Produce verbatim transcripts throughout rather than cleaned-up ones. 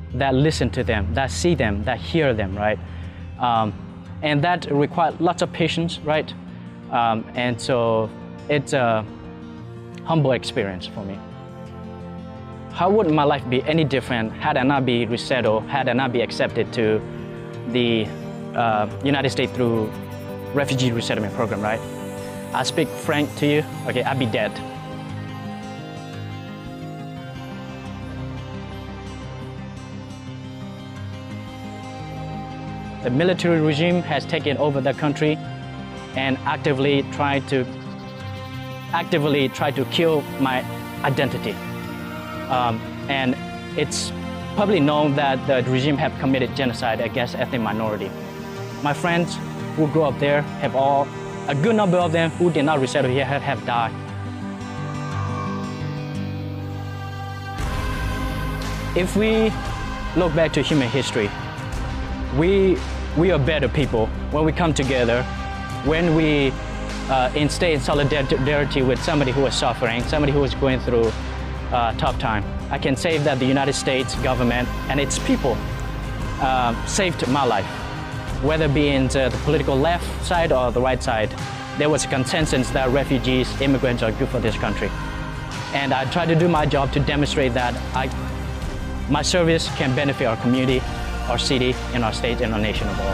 that listen to them, that see them, that hear them, right? Um, and that requires lots of patience, right? Um, and so it's a humble experience for me. How would my life be any different had I not be resettled, had I not be accepted to the uh, United States through refugee resettlement program, right? I speak frank to you, okay, I'd be dead. The military regime has taken over the country and actively tried to actively try to kill my identity. Um, and it's publicly known that the regime have committed genocide against ethnic minority. My friends who grew up there have all, a good number of them who did not resettle here have, have died. If we look back to human history, we, we are better people when we come together, when we uh, in stay in solidarity with somebody who is suffering, somebody who is going through a tough time. I can say that the United States government and its people uh, saved my life. Whether being the political left side or the right side, there was a consensus that refugees, immigrants are good for this country. And I try to do my job to demonstrate that I, my service can benefit our community, our city, and our state, and our nation overall.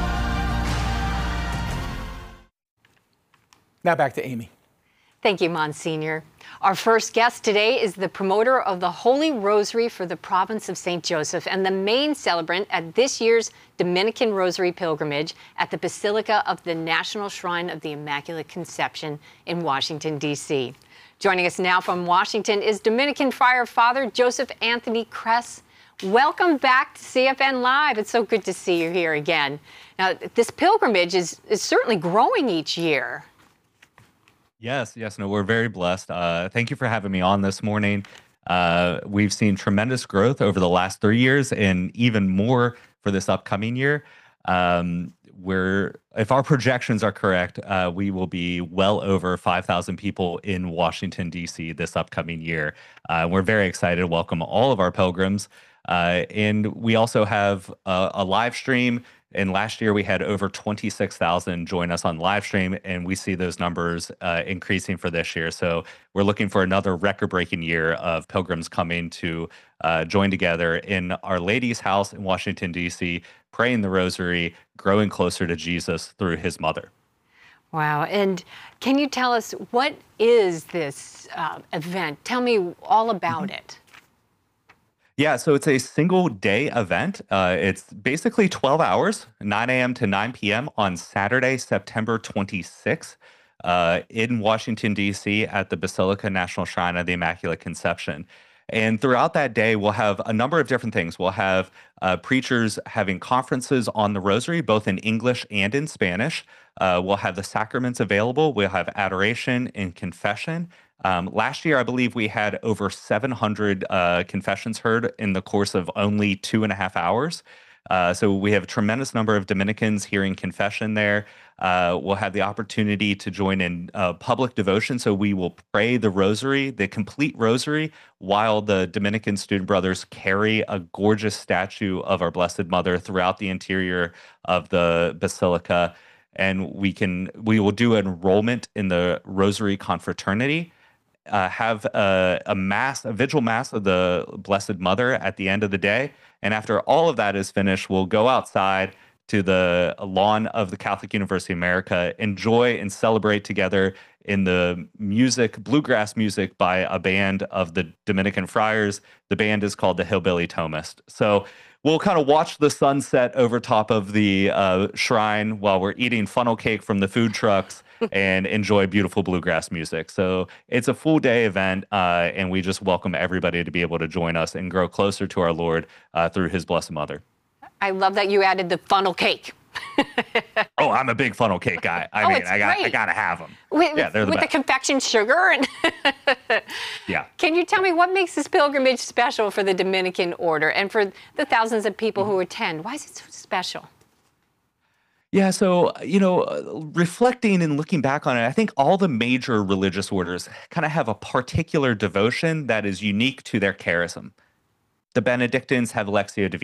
Now back to Amy. Thank you, Monsignor. Our first guest today is the promoter of the Holy Rosary for the province of Saint Joseph and the main celebrant at this year's Dominican Rosary Pilgrimage at the Basilica of the National Shrine of the Immaculate Conception in Washington, D C Joining us now from Washington is Dominican Friar Father Joseph Anthony Kress. Welcome back to C F N Live. It's so good to see you here again. Now, this pilgrimage is, is certainly growing each year. Yes, yes, no, we're very blessed. Uh, thank you for having me on this morning. Uh, we've seen tremendous growth over the last three years and even more for this upcoming year. Um, we're, if our projections are correct, uh, we will be well over five thousand people in Washington, D C this upcoming year. Uh, we're very excited to welcome all of our pilgrims. Uh, and we also have a, a live stream. And last year we had over twenty-six thousand join us on live stream, and we see those numbers uh, increasing for this year. So we're looking for another record-breaking year of pilgrims coming to uh, join together in Our Lady's house in Washington, D C, praying the rosary, growing closer to Jesus through his mother. Wow. And can you tell us, what is this uh, event? Tell me all about mm-hmm. it. Yeah, so it's a single day event. Uh, it's basically twelve hours, nine a m to nine p m on Saturday, September twenty-sixth, uh, in Washington, D C at the Basilica National Shrine of the Immaculate Conception. And throughout that day, we'll have a number of different things. We'll have uh, preachers having conferences on the Rosary, both in English and in Spanish. Uh, we'll have the sacraments available. We'll have adoration and confession. Um, last year, I believe we had over seven hundred uh, confessions heard in the course of only two and a half hours. Uh, so we have a tremendous number of Dominicans hearing confession there. Uh, we'll have the opportunity to join in uh, public devotion. So we will pray the rosary, the complete rosary, while the Dominican student brothers carry a gorgeous statue of our Blessed Mother throughout the interior of the basilica. And we can we will do enrollment in the Rosary Confraternity. Uh, have a, a mass, a vigil mass of the Blessed Mother at the end of the day. And after all of that is finished, we'll go outside to the lawn of the Catholic University of America, enjoy and celebrate together in the music, bluegrass music by a band of the Dominican Friars. The band is called the Hillbilly Thomist. So we'll kind of watch the sunset over top of the uh, shrine while we're eating funnel cake from the food trucks and enjoy beautiful bluegrass music. So it's a full day event, uh, and we just welcome everybody to be able to join us and grow closer to our Lord uh, through his Blessed Mother. I love that you added the funnel cake. Oh, I'm a big funnel cake guy. I oh, mean, it's I got great. I gotta have them. With, yeah, they're the with best. the confection sugar and yeah. Can you tell me what makes this pilgrimage special for the Dominican order and for the thousands of people mm-hmm. who attend? Why is it so special? Yeah, so, you know, reflecting and looking back on it, I think all the major religious orders kind of have a particular devotion that is unique to their charism. The Benedictines have Lectio Divina.